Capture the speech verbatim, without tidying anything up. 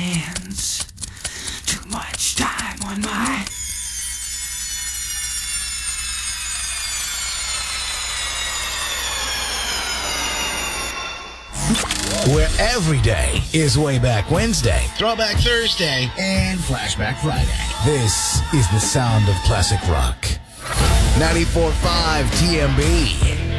hands. Too much time on my... Where every day is Way Back Wednesday, Throwback Thursday, and Flashback Friday. This is the sound of classic rock. ninety-four point five T M B.